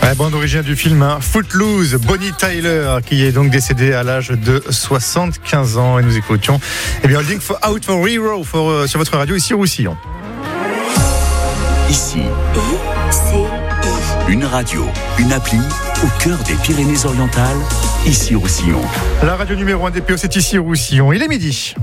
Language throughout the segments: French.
La bande originale du film Footloose, Bonnie Tyler, qui est donc décédée à l'âge de 75 ans. Et nous écoutions Holding Out for Hero sur votre radio ici au Roussillon. Ici, une radio, une appli au cœur des Pyrénées-Orientales, ici au Roussillon. La radio numéro 1 des PO, c'est ici au Roussillon. Il est midi.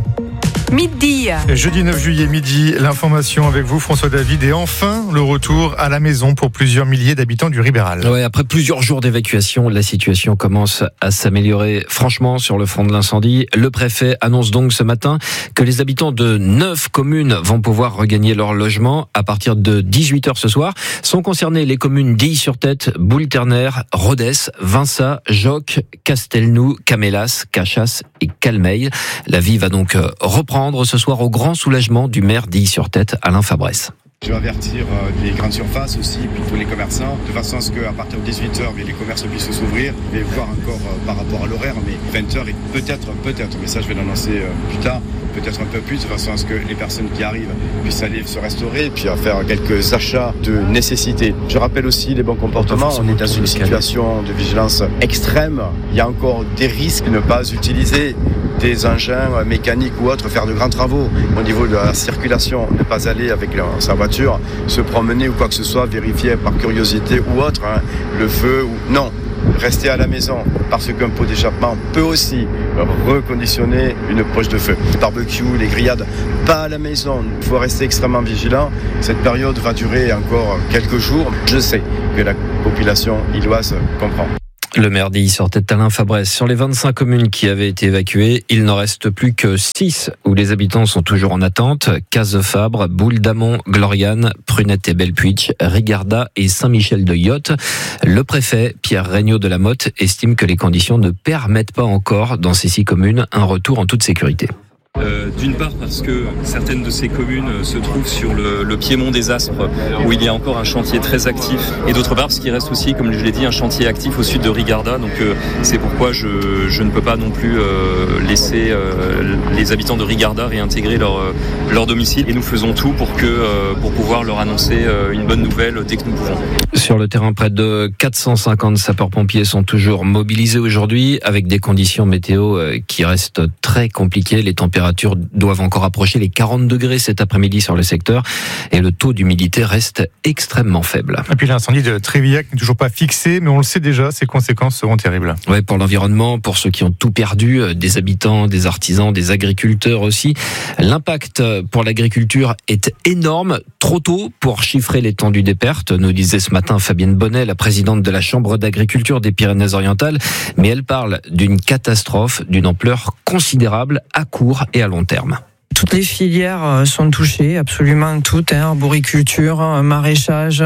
Jeudi 9 juillet midi, l'information avec vous François David, et enfin le retour à la maison pour plusieurs milliers d'habitants du Ribéral. Ouais, après plusieurs jours d'évacuation, la situation commence à s'améliorer franchement sur le front de l'incendie. Le préfet annonce donc ce matin que les habitants de 9 communes vont pouvoir regagner leur logement à partir de 18h ce soir. Sont concernées les communes d'Illy-sur-Tête, Boule-Ternaire, Rodez, Vinça, Joc, Castelnou, Camélas, Cachas et Calmeil. La vie va donc reprendre ce soir au grand soulagement du maire d'Illy-sur-Tête, Alain Fabresse. Je vais avertir les grandes surfaces aussi, puis tous les commerçants, de façon à ce qu'à partir de 18h, les commerces puissent s'ouvrir. Je vais voir encore par rapport à l'horaire, mais 20h et peut-être, mais ça je vais l'annoncer plus tard, peut-être un peu plus, de façon à ce que les personnes qui arrivent puissent aller se restaurer et puis à faire quelques achats de nécessité. Je rappelle aussi les bons comportements. On est dans une situation de vigilance extrême. Il y a encore des risques de ne pas utiliser des engins mécaniques ou autres, faire de grands travaux au niveau de la circulation, ne pas aller avec sa voiture, se promener ou quoi que ce soit, vérifier par curiosité ou autre, le feu ou non. Rester à la maison, parce qu'un pot d'échappement peut aussi reconditionner une poche de feu. Les barbecues, les grillades, pas à la maison. Il faut rester extrêmement vigilant. Cette période va durer encore quelques jours. Je sais que la population illoise comprend. Le maire d'Illy-sur-Tête, Alain Fabresse. Sur les 25 communes qui avaient été évacuées, il n'en reste plus que 6 où les habitants sont toujours en attente. Cazefabre, Boule-d'Amont, Gloriane, Prunette et Belpuich, Rigarda et Saint-Michel-de-Yotte. Le préfet, Pierre Regnault de la Motte, estime que les conditions ne permettent pas encore, dans ces 6 communes, un retour en toute sécurité. D'une part parce que certaines de ces communes se trouvent sur le piémont des Aspres où il y a encore un chantier très actif, et d'autre part parce qu'il reste aussi, comme je l'ai dit, un chantier actif au sud de Rigarda, donc c'est pourquoi je ne peux pas non plus laisser les habitants de Rigarda réintégrer leur domicile, et nous faisons tout pour pouvoir leur annoncer une bonne nouvelle dès que nous pouvons. Sur le terrain, près de 450 sapeurs-pompiers sont toujours mobilisés aujourd'hui, avec des conditions météo qui restent très compliquées. Les températures doivent encore approcher les 40 degrés cet après-midi sur le secteur, et le taux d'humidité reste extrêmement faible. Et puis l'incendie de Trévillac n'est toujours pas fixé, mais on le sait déjà, ses conséquences seront terribles. Ouais, pour l'environnement, pour ceux qui ont tout perdu, des habitants, des artisans, des agriculteurs aussi. L'impact pour l'agriculture est énorme, trop tôt pour chiffrer l'étendue des pertes, nous disait ce matin Fabienne Bonnet, la présidente de la Chambre d'agriculture des Pyrénées-Orientales, mais elle parle d'une catastrophe d'une ampleur considérable à court et à long terme. Toutes les filières sont touchées, absolument toutes, arboriculture, maraîchage,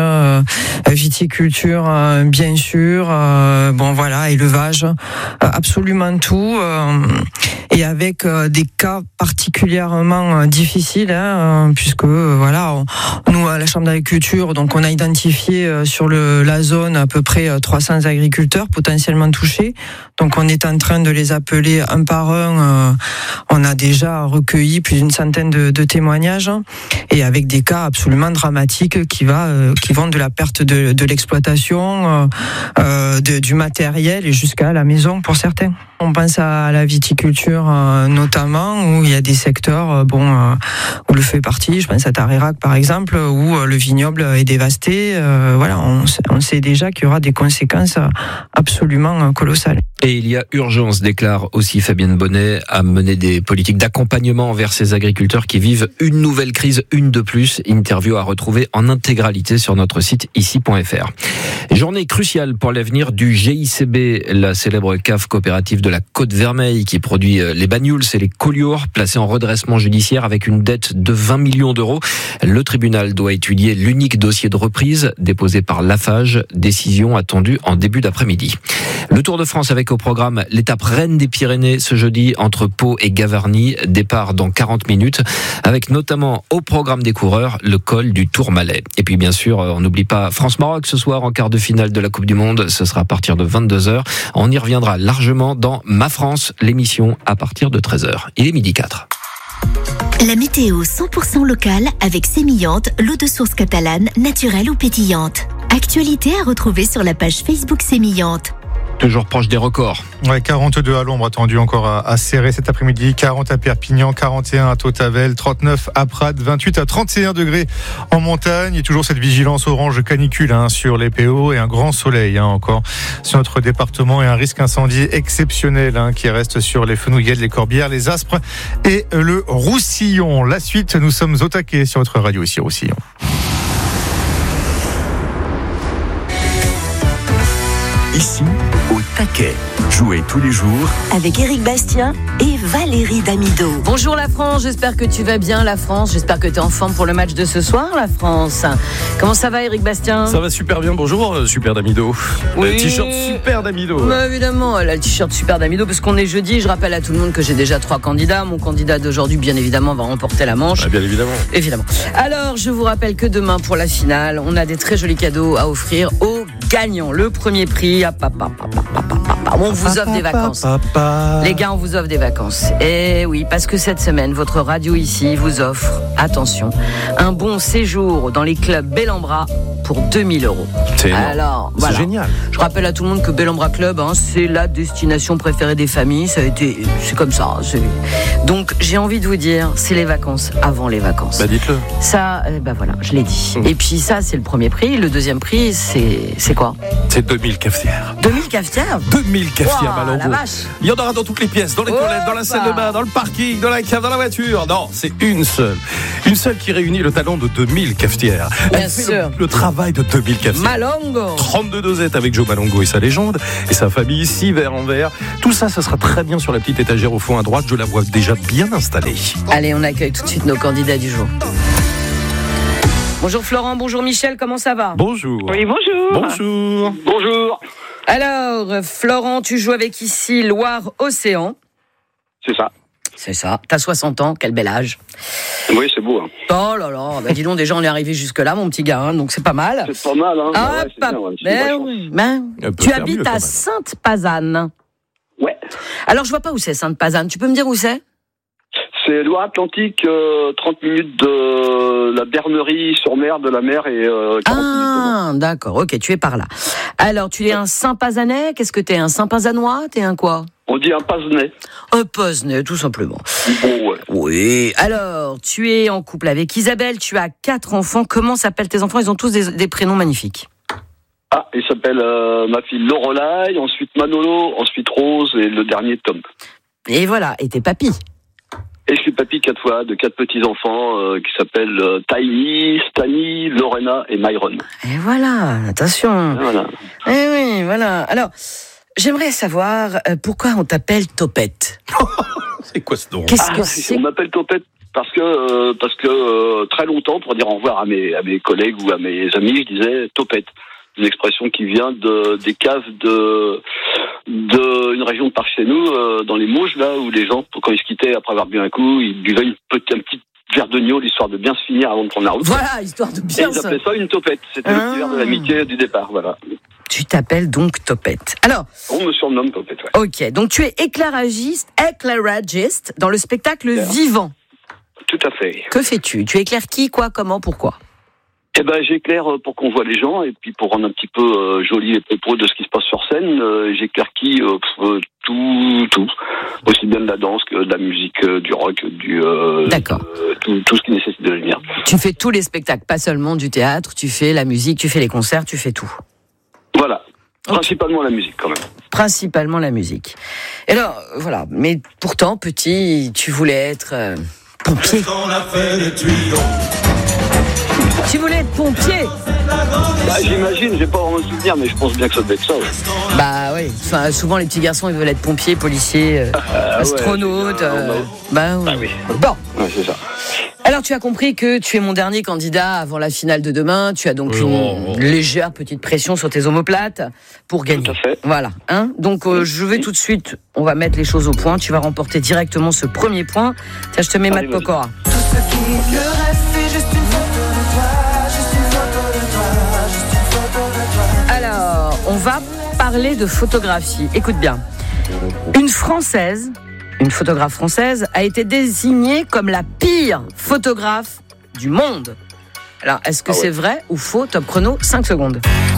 viticulture, bien sûr, élevage, absolument tout, et avec des cas particulièrement difficiles, puisque nous à la Chambre d'agriculture, donc on a identifié sur la zone à peu près 300 agriculteurs potentiellement touchés, donc on est en train de les appeler un par un. On a déjà recueilli plus d'une centaine de témoignages, et avec des cas absolument dramatiques qui vont de la perte de l'exploitation, du matériel et jusqu'à la maison pour certains. On pense à la viticulture notamment, où il y a des secteurs où le feu est parti. Je pense à Tarerac par exemple, où le vignoble est dévasté. On sait déjà qu'il y aura des conséquences absolument colossales. Et il y a urgence, déclare aussi Fabienne Bonnet, à mener des politiques d'accompagnement envers ces agriculteurs qui vivent une nouvelle crise, une de plus. Interview à retrouver en intégralité sur notre site ici.fr. Journée cruciale pour l'avenir du GICB, la célèbre cave coopérative de la Côte-Vermeille qui produit les bagnoles et les collioures, placés en redressement judiciaire avec une dette de 20 millions d'euros. Le tribunal doit étudier l'unique dossier de reprise déposé par Lafarge, décision attendue en début d'après-midi. Le Tour de France avec au programme l'étape reine des Pyrénées ce jeudi entre Pau et Gavarnie, départ dans 40 minutes, avec notamment au programme des coureurs le col du Tourmalet. Et puis bien sûr, on n'oublie pas France-Maroc ce soir en quart de finale de la Coupe du Monde, ce sera à partir de 22h. On y reviendra largement dans Ma France, l'émission à partir de 13h. Il est 12h04. La météo 100% locale avec Sémillante, l'eau de source catalane, naturelle ou pétillante. Actualité à retrouver sur la page Facebook Sémillante. Toujours proche des records. Ouais, 42 à l'ombre attendu encore à Serré cet après-midi, 40 à Perpignan, 41 à Tautavel, 39 à Prades, 28 à 31 degrés en montagne. Et toujours cette vigilance orange canicule sur les PO et un grand soleil encore sur notre département et un risque incendie exceptionnel qui reste sur les Fenouillèdes, les Corbières, les Aspres et le Roussillon. La suite, nous sommes au taquet sur votre radio ici Roussillon. Ici, au taquet. Jouez tous les jours avec Éric Bastien et Valérie Damido. Bonjour la France, j'espère que tu vas bien la France. J'espère que tu es en forme pour le match de ce soir la France. Comment ça va Éric Bastien ? Ça va super bien, bonjour Super Damido. Oui. Le t-shirt Super Damido. Bah, évidemment, le t-shirt Super Damido parce qu'on est jeudi. Je rappelle à tout le monde que j'ai déjà 3 candidats. Mon candidat d'aujourd'hui, bien évidemment, va remporter la manche. Ah, bien évidemment. Évidemment. Alors, je vous rappelle que demain, pour la finale, on a des très jolis cadeaux à offrir aux gagnants. Le premier prix, on vous offre des vacances. Les gars, on vous offre des vacances. Et oui, parce que cette semaine, votre radio ici vous offre, attention, un bon séjour dans les clubs Bellambra pour 2000 €. C'est énorme. Alors, c'est voilà. génial. Je rappelle à tout le monde que Bellambra Club, c'est la destination préférée des familles. C'est comme ça. Donc, j'ai envie de vous dire, c'est les vacances avant les vacances. Bah dites-le. Ça, voilà, je l'ai dit. Et puis ça, c'est le premier prix. Le deuxième prix, c'est quoi ? C'est 2000 cafetières. 2000 cafetières ? 2000 cafetières, Wow, Malongo. la vache. Il y en aura dans toutes les pièces, dans les toilettes, dans la salle de bain, dans le parking, dans la cave, dans la voiture. Non, c'est une seule. Une seule qui réunit le talent de 2000 cafetières. Bien Elle fait sûr. le travail de 2000 cafetières. Malongo. 32 dosettes avec Joe Malongo et sa légende et sa famille, 6 verres en verre. Tout ça, ça sera très bien sur la petite étagère au fond à droite. Je la vois déjà bien installée. Allez, on accueille tout de suite nos candidats du jour. Bonjour Florent, bonjour Michel, comment ça va ? Bonjour. Oui, bonjour. Bonjour. Bonjour. Alors, Florent, tu joues avec ici Loire-Océan. C'est ça. C'est ça. T'as 60 ans, quel bel âge. Oui, c'est beau. Hein. Oh là là, bah dis donc, déjà on est arrivé jusque-là, mon petit gars, donc c'est pas mal. C'est pas mal, hein. Ah, ouais, c'est pas bien, ouais. ben oui, ben. Tu habites à Sainte-Pazanne. Ouais. Alors, je vois pas où c'est Sainte-Pazanne. Tu peux me dire où c'est ? C'est Loire-Atlantique, 30 minutes de la Bernerie sur mer, de la mer et 40 minutes de d'accord, ok, tu es par là. Alors, tu es un Saint-Pazannais ? Qu'est-ce que t'es ? Un Saint-Pazannois ? T'es un quoi ? On dit un Pazenais. Un Pazenais, tout simplement. Bon, ouais. Oui. Alors, tu es en couple avec Isabelle, tu as 4 enfants. Comment s'appellent tes enfants ? Ils ont tous des prénoms magnifiques. Ah, il s'appelle ma fille Lorelai, ensuite Manolo, ensuite Rose et le dernier Tom. Et voilà, et t'es papy. Et je suis papy 4 fois de 4 petits-enfants qui s'appellent Tiny, Stani, Lorena et Myron. Et voilà, attention. Et voilà. Eh oui, voilà. Alors, j'aimerais savoir pourquoi on t'appelle Topette. C'est quoi ce nom ? Qu'est-ce que c'est ? On m'appelle Topette parce que très longtemps, pour dire au revoir à mes collègues ou à mes amis, je disais Topette. Une expression qui vient des caves d'une région de par chez nous, dans les Mauges, là, où les gens, quand ils se quittaient après avoir bu un coup, ils buvaient un petit verre de gnôle, histoire de bien se finir avant de prendre la route. Voilà, histoire de bien se... Et ils appelaient ça une topette. C'était le petit verre de l'amitié du départ, voilà. Tu t'appelles donc Topette. Alors. On me surnomme Topette, ouais. Ok, donc tu es éclairagiste dans le spectacle Vivant. Tout à fait. Que fais-tu ? Tu éclaires qui, quoi, comment, pourquoi ? Eh ben, j'éclaire pour qu'on voit les gens et puis pour rendre un petit peu joli les propos de ce qui se passe sur scène. J'éclaire tout, aussi bien de la danse que de la musique, du rock, D'accord. Tout ce qui nécessite de la lumière. Tu fais tous les spectacles, pas seulement du théâtre. Tu fais la musique, tu fais les concerts, tu fais tout. Voilà. Principalement la musique, quand même. Principalement la musique. Et alors, voilà. Mais pourtant, petit, tu voulais être pompier. Tu voulais être pompier ? Bah, j'imagine, j'ai pas vraiment de souvenir, mais je pense bien que ça devait être ça. Ouais. Bah oui, enfin, souvent les petits garçons ils veulent être pompiers, policiers, astronautes. Bah oui. Bon. Ouais, c'est ça. Alors tu as compris que tu es mon dernier candidat avant la finale de demain. Tu as donc une légère petite pression sur tes omoplates pour gagner. Tout à fait. Voilà. Hein, donc je vais tout de suite, on va mettre les choses au point. Tu vas remporter directement ce premier point. Tiens, je te mets Matt Pokora. Tout ce qui me reste, c'est juste une photo de toi, juste une photo de toi, juste une photo de toi. Alors, on va parler de photographie. Écoute bien. Une photographe française, a été désignée comme la pire photographe du monde. Alors, est-ce que c'est vrai ou faux ? Top chrono, 5 secondes.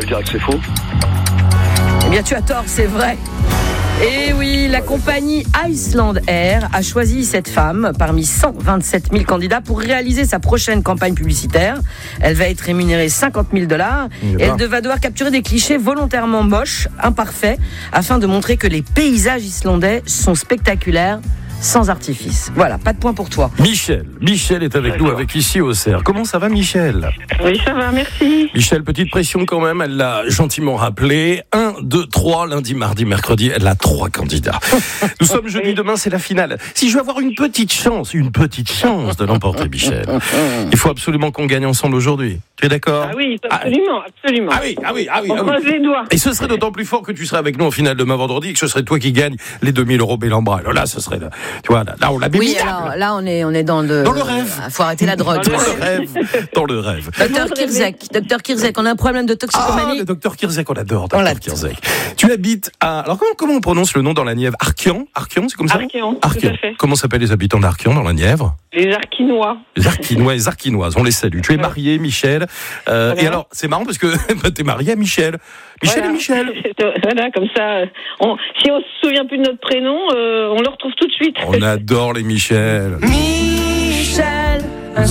je dirais que c'est faux. Eh bien, tu as tort, c'est vrai. Et oui, la compagnie Iceland Air a choisi cette femme parmi 127 000 candidats pour réaliser sa prochaine campagne publicitaire. Elle va être rémunérée $50 000 et elle va devoir capturer des clichés volontairement moches, imparfaits, afin de montrer que les paysages islandais sont spectaculaires, sans artifice. Voilà, pas de point pour toi. Michel est avec nous, avec ici au CER. Comment ça va, Michel ? Oui, ça va, merci. Michel, petite pression quand même, elle l'a gentiment rappelé. 1, 2, 3, lundi, mardi, mercredi, elle a 3 candidats. Nous sommes jeudi, demain c'est la finale. Si je veux avoir une petite chance de l'emporter, Michel, il faut absolument qu'on gagne ensemble aujourd'hui. Tu es d'accord ? Ah oui, absolument. Ah oui. On croise les doigts. Et ce serait d'autant plus fort que tu serais avec nous en finale demain vendredi et que ce serait toi qui gagne les 2 000 € Bellambra. Alors là, ce serait... Tu vois, là on l'a bien. Oui, alors là, on est dans le rêve. Faut arrêter la drogue. Dans le rêve. Docteur Kirzek, on a un problème de toxicomanie. Ah, le docteur Kirzek, on adore. Docteur Kirzek. Tu habites à... Alors, comment on prononce le nom dans la Nièvre ? Archean, c'est comme ça ? Archean, tout à fait. Comment s'appellent les habitants d'Archean dans la Nièvre ? Les Arquinois. Les Arquinois et les Arquinoises, on les salue. Tu es marié, Michel. Et alors, c'est marrant parce que tu es marié à Michel. Michel et Michel. Voilà, comme ça, si on se souvient plus de notre prénom, on le retrouve tout de suite. On adore les Michel. Michel,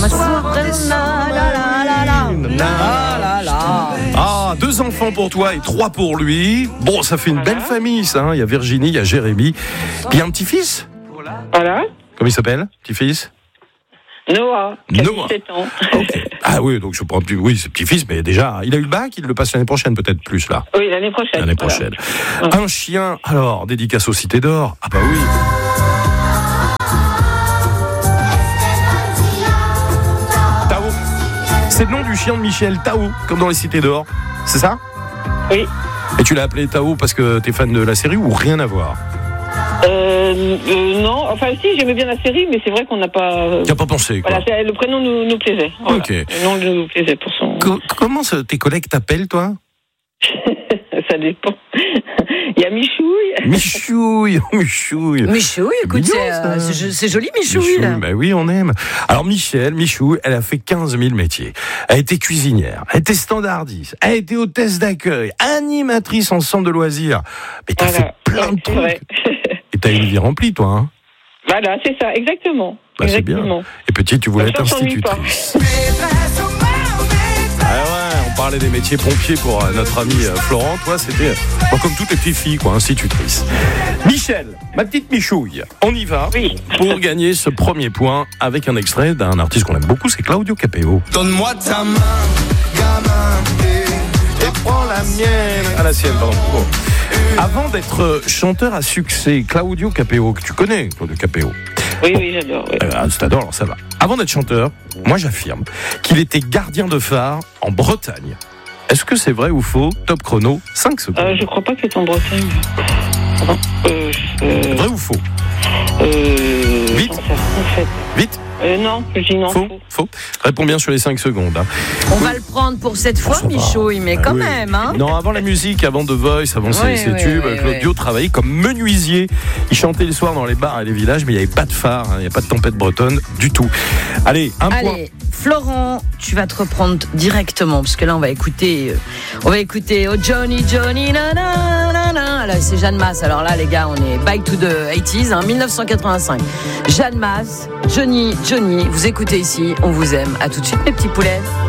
Ah, 2 enfants pour toi et 3 pour lui. Bon, ça fait une belle famille, ça. Hein. Il y a Virginie, il y a Jérémy. Puis il y a un petit-fils. Voilà. Comment il s'appelle, petit-fils ? Noah, qui a 17 ans. Okay. Ah oui, donc je prends plus. Oui, c'est petit-fils, mais déjà, il a eu le bac, il le passe l'année prochaine, peut-être plus là. Oui, l'année prochaine. Voilà. Un chien, alors, dédicace aux Cités d'Or. Ah bah oui. Tao. C'est le nom du chien de Michel, Tao, comme dans les Cités d'Or. C'est ça ? Oui. Et tu l'as appelé Tao parce que t'es fan de la série ou rien à voir ? Non, enfin si, j'aimais bien la série, mais c'est vrai qu'on n'a pas... Tu n'as pas pensé, quoi. Voilà, le prénom nous plaisait. Voilà. Ok. Le nom nous plaisait pour son... Comment tes collègues t'appellent, toi ? Ça dépend. Il y a Michouille. Michouille, écoute, c'est joli, Michouille. Là. Ben oui, on aime. Alors Michouille, elle a fait 15 000 métiers. Elle a été cuisinière, elle a été standardiste, elle a été hôtesse d'accueil, animatrice en centre de loisirs. Mais t'as fait plein de trucs. Vrai. Et t'as une vie remplie, toi, hein ? Voilà, c'est ça, exactement. Bah, c'est bien. Et petite, tu voulais être institutrice. Ah ouais, on parlait des métiers pompiers pour notre ami Florent. Toi, c'était comme toutes les petites filles, quoi, institutrice. Michel, ma petite Michouille, on y va pour gagner ce premier point avec un extrait d'un artiste qu'on aime beaucoup, c'est Claudio Capeo. Donne-moi ta main, gamin, et prends la mienne. Ah, la sienne, pardon. Bon. Avant d'être chanteur à succès, Claudio Capeo, que tu connais, Claudio Capeo. Oui, j'adore. Oui. T'adores, alors ça va. Avant d'être chanteur, moi j'affirme qu'il était gardien de phare en Bretagne. Est-ce que c'est vrai ou faux ? Top chrono, 5 secondes. Je crois pas que c'est en Bretagne. Vrai ou faux ? Vite. Vite. Non, je dis non. Faux. Réponds bien sur les 5 secondes. Hein. On va le prendre pour cette fois, Michouille, mais quand même. Hein. Non, avant la musique, avant The Voice, avant ses tubes, Claudio travaillait comme menuisier. Il chantait le soir dans les bars et les villages, mais il n'y avait pas de phare, il n'y a pas de tempête bretonne du tout. Allez, un point. Florent, tu vas te reprendre directement, parce que là, on va écouter Oh Johnny, na na na na. Là, c'est Jeanne Masse. Alors là, les gars, on est back to the 80s, 1985. Jeanne Masse, Johnny, vous écoutez ici, on vous aime. À tout de suite, mes petits poulets.